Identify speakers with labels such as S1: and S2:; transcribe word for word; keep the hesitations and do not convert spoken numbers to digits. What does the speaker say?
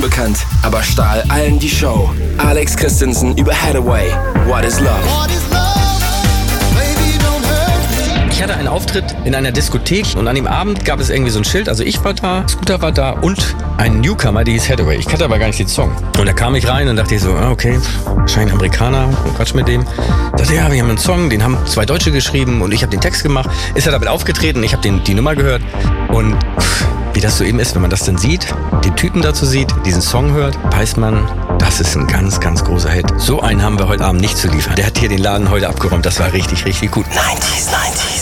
S1: unbekannt, aber stahl allen die Show. Alex Christensen über Hathaway. What is Love?
S2: What is love? Baby, don't hurt me.
S3: Ich hatte einen Auftritt in einer Diskothek und an dem Abend gab es irgendwie so ein Schild. Also ich war da, Scooter war da und ein Newcomer, die hieß Hathaway. Ich kannte aber gar nicht den Song. Und da kam ich rein und dachte ich so, ah, okay, wahrscheinlich Amerikaner, Quatsch mit dem. Da dachte, ja, wir haben einen Song, den haben zwei Deutsche geschrieben und ich habe den Text gemacht. Ist er damit aufgetreten, ich habe den die Nummer gehört und pff, wie das so eben ist, wenn man das dann sieht, den Typen dazu sieht, diesen Song hört, weiß man, das ist ein ganz, ganz großer Hit. So einen haben wir heute Abend nicht zu liefern. Der hat hier den Laden heute abgeräumt, das war richtig, richtig gut.
S1: neunziger, neunziger.